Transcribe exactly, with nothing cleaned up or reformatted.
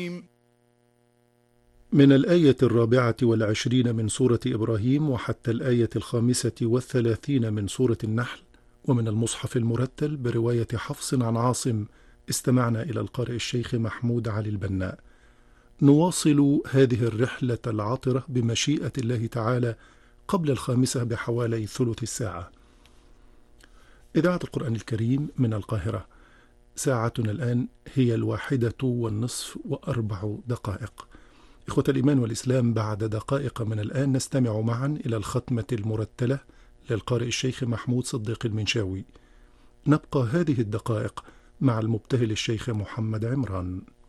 من الآية الرابعة والعشرين من سورة إبراهيم وحتى الآية الخامسة والثلاثين من سورة النحل، ومن المصحف المرتل برواية حفص عن عاصم، استمعنا إلى القارئ الشيخ محمود علي البناء. نواصل هذه الرحلة العطرة بمشيئة الله تعالى قبل الخامسة بحوالي ثلث الساعة. إذاعة القرآن الكريم من القاهرة، ساعتنا الآن هي الواحدة والنصف وأربع دقائق. إخوة الإيمان والإسلام، بعد دقائق من الآن نستمع معا إلى الختمة المرتلة للقارئ الشيخ محمود صديق المنشاوي. نبقى هذه الدقائق مع المبتهل الشيخ محمد عمران.